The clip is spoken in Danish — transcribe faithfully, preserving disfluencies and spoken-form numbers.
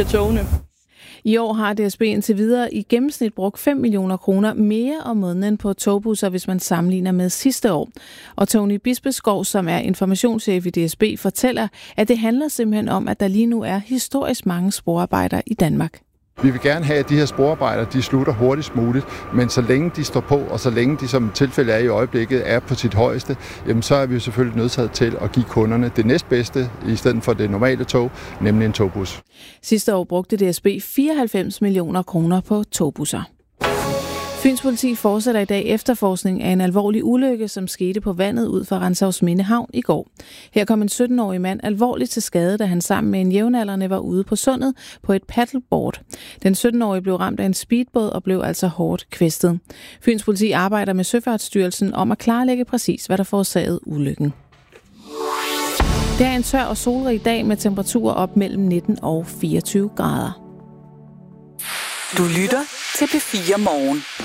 til togene. I år har D S B indtil videre i gennemsnit brugt fem millioner kroner mere om måneden på togbusser, hvis man sammenligner med sidste år. Og Tony Bispeskov, som er informationschef i D S B, fortæller, at det handler simpelthen om, at der lige nu er historisk mange sporarbejdere i Danmark. Vi vil gerne have, at de her sporarbejdere, de slutter hurtigst muligt, men så længe de står på, og så længe de, som tilfælde er i øjeblikket, er på sit højeste, jamen så er vi jo selvfølgelig nødsaget til at give kunderne det næstbedste, i stedet for det normale tog, nemlig en togbus. Sidste år brugte D S B fireoghalvfems millioner kroner på togbusser. Fyns politi fortsætter i dag efterforskning af en alvorlig ulykke, som skete på vandet ud for Rantzausminde Havn i går. Her kom en sytten-årig mand alvorligt til skade, da han sammen med en jævnaldrende var ude på sundet på et paddleboard. Den sytten-årige blev ramt af en speedbåd og blev altså hårdt kvæstet. Fyns politi arbejder med Søfartsstyrelsen om at klarlægge præcis, hvad der forårsagede ulykken. Det er en tør og solrig dag med temperaturer op mellem nitten og fireogtyve grader. Du lytter til P fire Morgen.